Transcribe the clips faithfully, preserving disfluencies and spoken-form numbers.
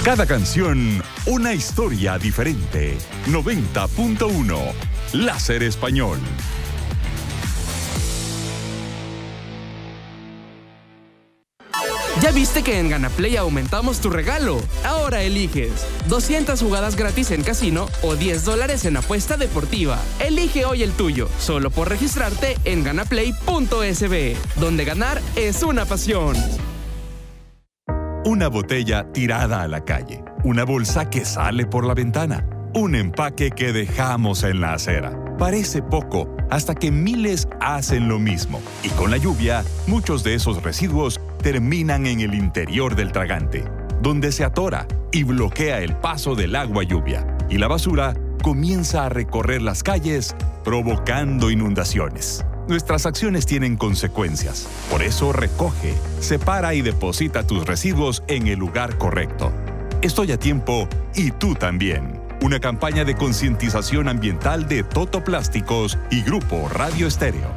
Cada canción, una historia diferente. noventa punto uno, Láser Español. ¿Ya viste que en GanaPlay aumentamos tu regalo? Ahora eliges doscientas jugadas gratis en casino o diez dólares en apuesta deportiva. Elige hoy el tuyo, solo por registrarte en ganaplay punto es be, donde ganar es una pasión. Una botella tirada a la calle, una bolsa que sale por la ventana, un empaque que dejamos en la acera. Parece poco, hasta que miles hacen lo mismo. Y con la lluvia, muchos de esos residuos terminan en el interior del tragante, donde se atora y bloquea el paso del agua lluvia. Y la basura comienza a recorrer las calles, provocando inundaciones. Nuestras acciones tienen consecuencias. Por eso recoge, separa y deposita tus residuos en el lugar correcto. Estoy a tiempo y tú también. Una campaña de concientización ambiental de Toto Plásticos y Grupo Radio Estéreo.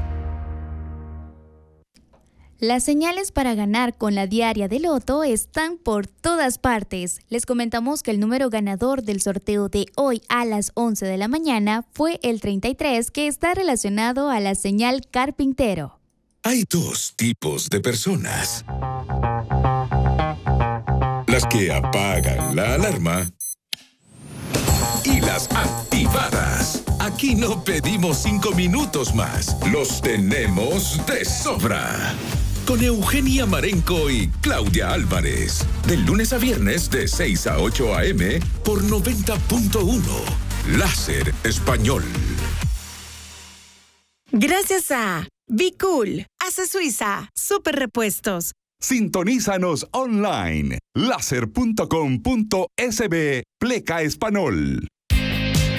Las señales para ganar con la diaria de Loto están por todas partes. Les comentamos que el número ganador del sorteo de hoy a las once de la mañana fue el treinta y tres, que está relacionado a la señal carpintero. Hay dos tipos de personas. Las que apagan la alarma y las activadas. Aquí no pedimos cinco minutos más. Los tenemos de sobra. Con Eugenia Marenco y Claudia Álvarez. Del lunes a viernes de seis a ocho a eme por noventa punto uno. Láser Español. Gracias a Be Cool, Hace Suiza, Super Repuestos. Sintonízanos online. láser punto com punto es be, pleca español.